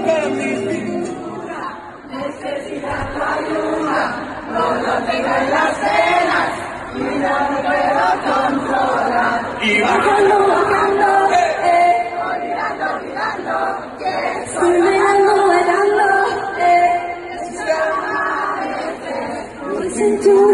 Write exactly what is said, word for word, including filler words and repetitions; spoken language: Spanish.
que mi necesidad tu ayuda, no lo tengo en las venas y no me puedo controlar. Y bajando, bajando, eh, eh, olvidando, olvidando, que soy bailando, bailando, eh, es que amanece, muy sin tu